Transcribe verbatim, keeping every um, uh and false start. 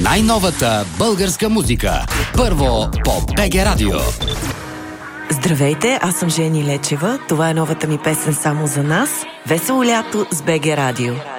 Най-новата българска музика. Първо по БГ Радио. Здравейте, аз съм Жени Лечева. Това е новата ми песен "Само за нас". Весело лято с БГ Радио.